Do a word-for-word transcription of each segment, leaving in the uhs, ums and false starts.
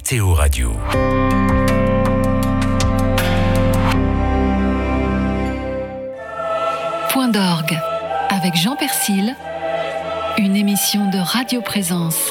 R T O Radio. Point d'orgue avec Jean Persil, une émission de Radio Présence.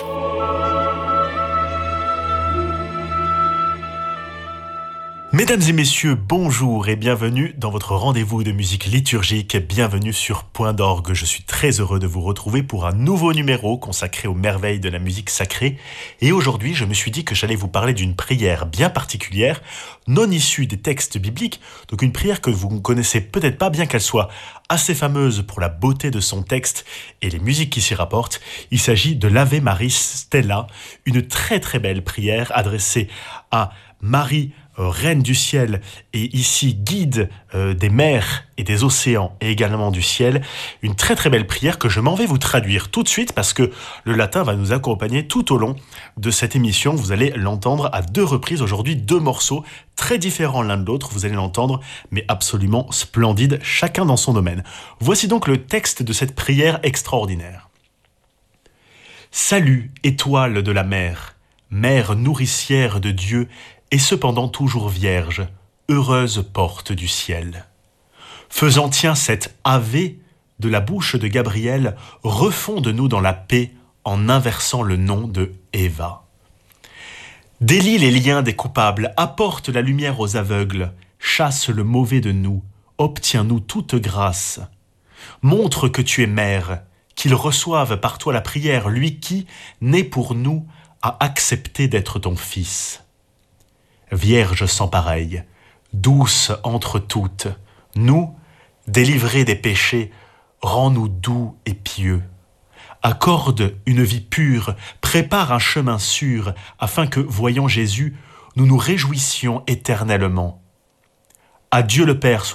Mesdames et messieurs, bonjour et bienvenue dans votre rendez-vous de musique liturgique. Bienvenue sur Point d'orgue. Je suis très heureux de vous retrouver pour un nouveau numéro consacré aux merveilles de la musique sacrée. Et aujourd'hui, je me suis dit que j'allais vous parler d'une prière bien particulière, non issue des textes bibliques. Donc une prière que vous ne connaissez peut-être pas, bien qu'elle soit assez fameuse pour la beauté de son texte et les musiques qui s'y rapportent. Il s'agit de l'Ave Maris Stella, une très très belle prière adressée à Marie, Euh, reine du ciel et ici guide euh, des mers et des océans et également du ciel, une très très belle prière que je m'en vais vous traduire tout de suite parce que le latin va nous accompagner tout au long de cette émission. Vous allez l'entendre à deux reprises aujourd'hui, deux morceaux très différents l'un de l'autre, vous allez l'entendre mais absolument splendides, chacun dans son domaine. Voici donc le texte de cette prière extraordinaire. Salut, étoile de la mer, mère nourricière de Dieu et cependant toujours vierge, heureuse porte du ciel. Faisant tien cette Ave de la bouche de Gabriel, refonde-nous dans la paix en inversant le nom de Eva. Délie les liens des coupables, apporte la lumière aux aveugles, chasse le mauvais de nous, obtiens-nous toute grâce. Montre que tu es mère, qu'il reçoive par toi la prière, lui qui, né pour nous, a accepté d'être ton fils. Vierge sans pareille, douce entre toutes, nous, délivrés des péchés, rends-nous doux et pieux. Accorde une vie pure, prépare un chemin sûr, afin que, voyant Jésus, nous nous réjouissions éternellement. À Dieu le Père soit